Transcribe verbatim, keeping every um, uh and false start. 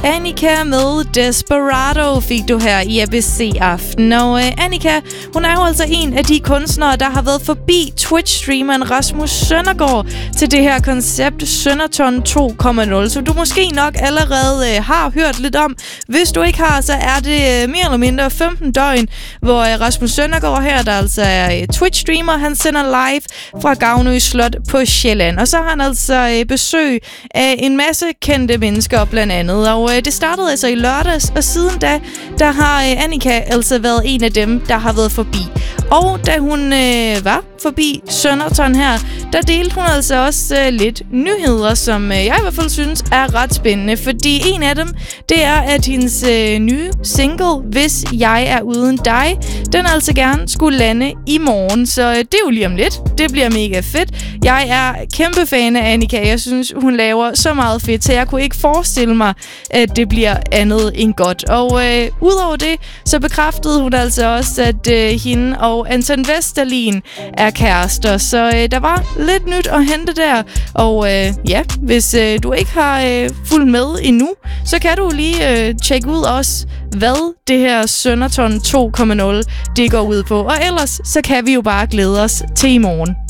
Annika med Desperado fik du her i A B C-aften. Og øh, Annika, hun er jo altså en af de kunstnere, der har været forbi Twitch-streameren Rasmus Søndergaard til det her koncept Sønderton to komma nul, som du måske nok allerede øh, har hørt lidt om. Hvis du ikke har, så er det øh, mere eller mindre femten døgn, hvor øh, Rasmus Søndergaard her, der altså er øh, Twitch-streamer, han sender live fra Gavnø Slot på Sjælland. Og så har han altså øh, besøg af en masse kendte mennesker blandt andet. Og øh, det startede altså i lørdags, og siden da, der har øh, Annika altså været en af dem, der har været forbi. Og da hun øh, var forbi Sønderton her, der delte hun altså også øh, lidt nyheder, som øh, jeg i hvert fald synes er ret spændende. Fordi en af dem, det er, at hendes øh, nye single, Hvis jeg er uden dig, den altså gerne skulle lande i morgen. Så øh, det er jo lige om lidt. Det bliver mega fedt. Jeg er kæmpe fan af Annika. Jeg synes, hun laver så meget fedt, så jeg kunne ikke forestille mig, at det bliver andet end godt. Og øh, udover det, så bekræftede hun altså også, at øh, hende og Anton Vesterlin er kærester. Så øh, der var lidt nyt at hente der. Og øh, ja, hvis øh, du ikke har øh, fulgt med endnu, så kan du lige øh, tjekke ud også, hvad det her Sønderton to komma nul det går ud på. Og ellers, så kan vi jo bare glæde os til i morgen.